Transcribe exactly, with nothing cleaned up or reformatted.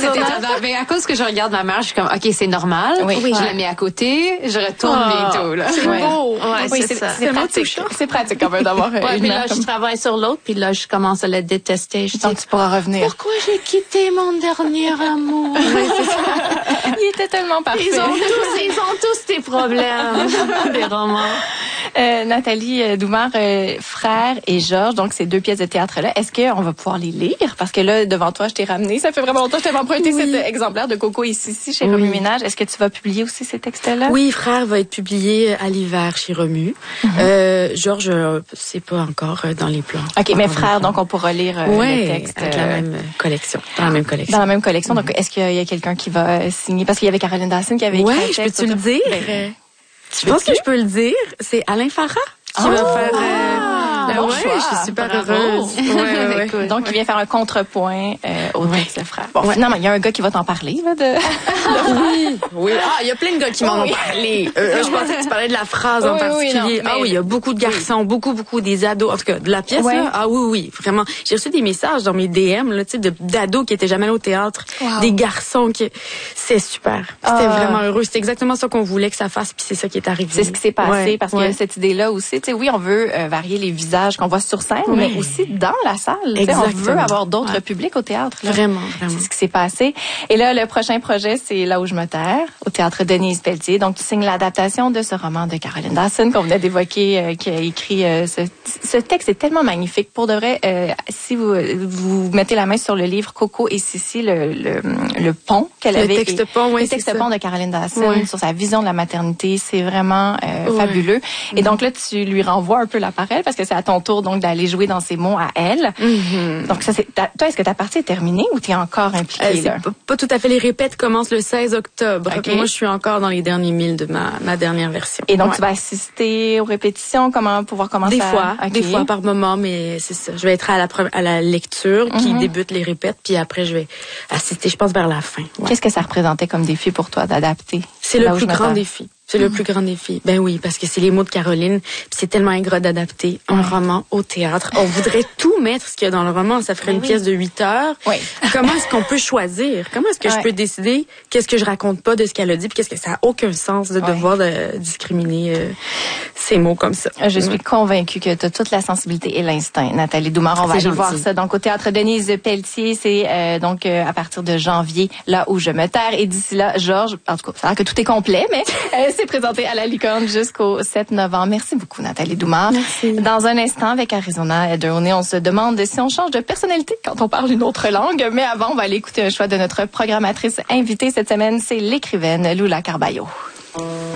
c'était étonnant. Mais à cause que je regarde ma mère, je suis comme, OK, c'est normal. Oui. Je la mets à côté, je retourne Oh, bientôt, là. C'est Ouais. beau. Ouais, Oui, c'est, c'est ça. c'est pratique. C'est pratique quand même d'avoir Ouais, une puis mère là, comme... je travaille sur l'autre, puis là, je commence à le détester. Je Donc, dis, tu pourras revenir. pourquoi j'ai quitté mon dernier amour? Il était tellement parfait. Ils ont tous, ils ont tous des problèmes, des romans. Euh, Nathalie euh, Doumar, euh, Frère et Georges, donc ces deux pièces de théâtre-là, est-ce qu'on va pouvoir les lire? Parce que là, devant toi, je t'ai ramené. Ça fait vraiment longtemps que je t'avais emprunté Oui. cet exemplaire de Coco et Sissi chez Oui. Remue Ménage. Est-ce que tu vas publier aussi ces textes-là? Oui, Frère va être publié à l'hiver chez Remue. Mm-hmm. euh, Georges, euh, c'est pas encore euh, dans les plans. OK, mais Frère, donc on pourra lire euh, ouais, le texte. avec la euh, même collection. Dans la même collection. Dans la même collection. Donc, est-ce qu'il y a, il y a quelqu'un qui va euh, signer? Parce qu'il y avait Caroline Dassin qui avait écrit Ouais, un je texte. peux-tu le dire? Ben, Je pense que je peux le dire. C'est Alain Farah qui Ah! va faire... Euh, bon ouais, choix. je suis super Bravo. heureuse. Ouais, ouais, ouais. Écoute, donc, il vient faire un contrepoint euh, au Ouais. texte de Frère. Bon, Ouais. finalement, il y a un gars qui va t'en parler, là, de... Oui, oui. Ah, il y a plein de gars qui m'en Oui. ont parlé. Euh, je pensais que tu parlais de la phrase en Oui, oui, particulier. non, mais- Ah oui, il y a beaucoup de garçons, beaucoup, beaucoup des ados. En tout cas, de la pièce, Ouais. là. Ah oui, oui, vraiment. J'ai reçu des messages dans mes D M, là, tu sais, de- d'ados qui étaient jamais allés au théâtre. Wow. Des garçons qui... C'est super. C'était Ah. vraiment heureux. C'était exactement ça qu'on voulait que ça fasse, puis c'est ça qui est arrivé. C'est ce qui s'est passé, Ouais, parce qu'il y ouais. a cette idée-là aussi. Tu sais, oui, on veut euh, varier les visages qu'on voit sur scène, Oui. mais aussi dans la salle. Tu sais, on Exactement. veut avoir d'autres Ouais. publics au théâtre. Là. Vraiment, vraiment. C'est ce qui s'est passé. Et là, le prochain projet, c'est Là où je me terre, au théâtre Denise Pelletier. Donc, tu signes l'adaptation de ce roman de Caroline Dassin qu'on venait d'évoquer, euh, qui a écrit euh, ce, ce texte est tellement magnifique. Pour de vrai, euh, si vous vous mettez la main sur le livre Coco et Sissi, le, le, le pont qu'elle Le avait... texte pont, oui, Le c'est texte ça. pont de Caroline Dassin Ouais. sur sa vision de la maternité, c'est vraiment euh, Ouais. fabuleux. Et donc là, tu lui renvoies un peu l'appareil parce que c'est à ton tour donc d'aller jouer dans ses mots à elle. Mhm. Donc ça, c'est ta- toi, est-ce que ta partie est terminée ou tu es encore impliquée Euh, là? c'est pas, pas tout à fait. Les répètes commencent le seize octobre. Ok. Moi, je suis encore dans les derniers milles de ma, ma dernière version. Et donc Ouais. tu vas assister aux répétitions, comment pouvoir commencer Des à... fois, Ok. des fois par moment, mais c'est ça. Je vais être à la, pre- à la lecture qui Mhm. débute les répètes, puis après je vais assister, je pense, vers la fin. Ouais. Qu'est-ce que ça représentait comme défi pour toi d'adapter? C'est Là le où plus je me grand terre? défi. C'est le plus grand défi. Ben oui, parce que c'est les mots de Caroline. Puis c'est tellement ingrat d'adapter un roman au théâtre. On voudrait tout mettre ce qu'il y a dans le roman. Ça ferait Ben une oui. pièce de huit heures. Oui. Comment est-ce qu'on peut choisir? Comment est-ce que Ouais. je peux décider qu'est-ce que je raconte pas de ce qu'elle a dit? Puis qu'est-ce que ça a aucun sens de Ouais. devoir de discriminer euh, ces mots comme ça. Je suis convaincue que tu as toute la sensibilité et l'instinct, Nathalie Doumar. On va C'est aller gentil. voir ça donc au théâtre Denise Pelletier. C'est euh, donc euh, à partir de janvier, Là où je me terre. Et d'ici là, Georges, en tout cas, ça a l'air que tout est complet, mais euh, c'est présenté à la Licorne jusqu'au sept novembre. Merci beaucoup, Nathalie Doumar. Merci. Dans un instant, avec Arizona Ederney, on se demande si on change de personnalité quand on parle une autre langue. Mais avant, on va aller écouter un choix de notre programmatrice invitée cette semaine. C'est l'écrivaine Lula Carballo.